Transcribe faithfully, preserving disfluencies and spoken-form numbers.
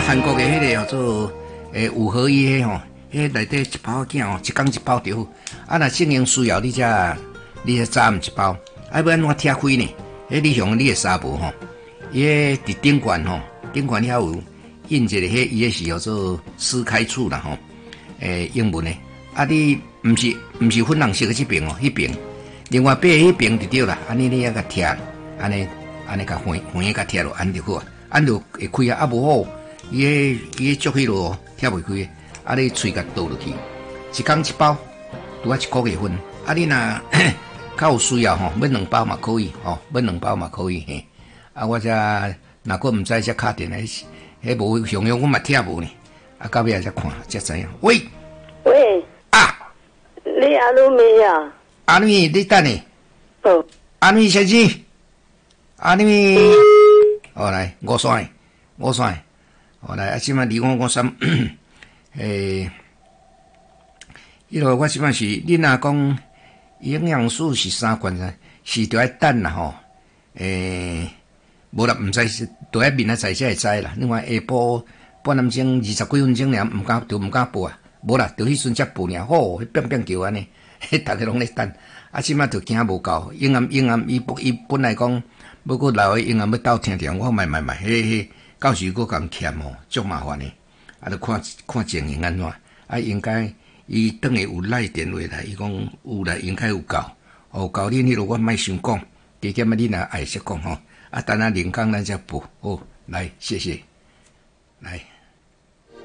韩国的迄个叫做诶五合一迄吼，迄内底一包囝吼，一工一包就好。啊，若性能需要你才你才早毋一包，啊要安怎拆开呢？迄你用你的纱布吼，伊迄伫顶管吼，顶管遐有印一个迄伊迄是叫做撕开处啦吼，诶英文诶。啊你毋是毋是粉红色的这边哦，迄边，另外边迄边就对啦。安尼你遐甲拆，安尼安尼甲横横甲拆落，安就好啊，安就会开啊。啊无好，伊迄伊迄足迄落拆袂开，啊你喙甲倒落去，一工一包，拄啊一箍月份。啊你若较有需要吼，买两包嘛可以吼，买两包嘛可以嘿。啊我则若个毋知则敲电来，迄无常用我嘛拆无呢。啊到尾才看才知影。喂喂。你阿鲁米啊？ 阿米，你等下。 哦。 阿米先生，阿米，哦来五线，五线，哦来啊，即摆离我五三，诶，迄落我即摆是，你若讲营养素是三罐啊，是着爱等啦吼，诶，无啦，毋知是着爱明仔载才会知啦。另外下晡半点钟二十几分钟尔，毋敢就毋敢报啊。无啦，就迄阵才报尔，吼，迄变变叫安尼，迄逐个拢咧等。啊，即摆就惊无够，永暗永暗，伊伊本来讲要搁留个永暗要斗听听，我买买买，迄迄到时搁共欠吼，足麻烦诶。啊，就看看情形安怎，啊，应该伊等下有来电话来，伊讲有来，应该有够，哦，够恁迄落我莫想讲，加减啊，恁若爱说讲吼，啊，等下连工咱才报，好，来，谢谢，来。